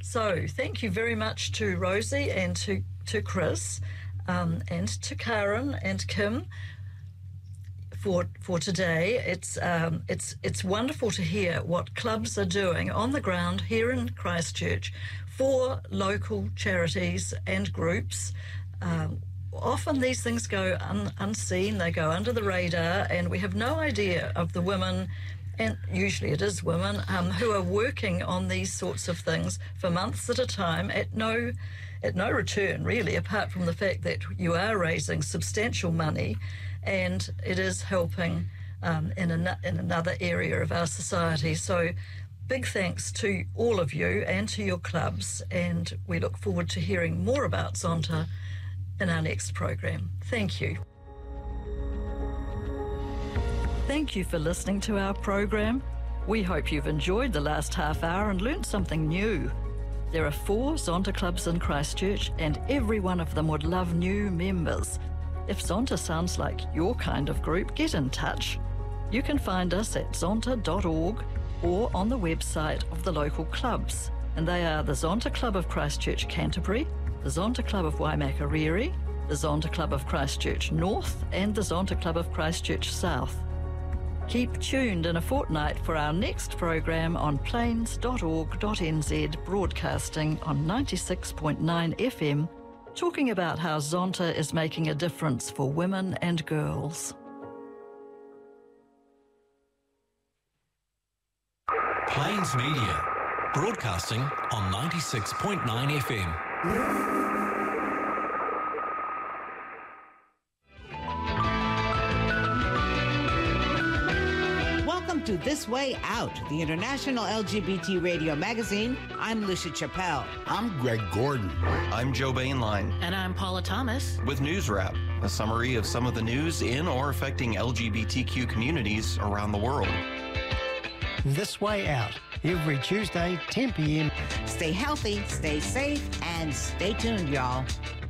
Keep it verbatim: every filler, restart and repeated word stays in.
So thank you very much to Rosie and to, to Chris um, and to Karen and Kim for for today. It's um, it's it's wonderful to hear what clubs are doing on the ground here in Christchurch for local charities and groups. Um, often these things go un, unseen, they go under the radar, and we have no idea of the women, and usually it is women, um, who are working on these sorts of things for months at a time at no at no return, really, apart from the fact that you are raising substantial money, and it is helping um, in, a, in another area of our society. So big thanks to all of you and to your clubs, and we look forward to hearing more about Zonta in our next program. Thank you. Thank you for listening to our program. We hope you've enjoyed the last half hour and learnt something new. There are four Zonta clubs in Christchurch, and every one of them would love new members. If Zonta sounds like your kind of group, get in touch. You can find us at zonta dot org or on the website of the local clubs, and they are the Zonta Club of Christchurch Canterbury, the Zonta Club of Waimakariri, the Zonta Club of Christchurch North, and the Zonta Club of Christchurch South. Keep tuned in a fortnight for our next program on plains dot org dot n z, broadcasting on ninety-six point nine F M, talking about how Zonta is making a difference for women and girls. Plains Media, broadcasting on ninety-six point nine F M. Welcome to This Way Out, the international L G B T radio magazine. I'm Lucia Chappelle. I'm Greg Gordon. I'm Joe Bainline. And I'm Paula Thomas. With News Wrap, a summary of some of the news in or affecting L G B T Q communities around the world. This Way Out, every Tuesday, ten p.m. Stay healthy, stay safe, and stay tuned, y'all.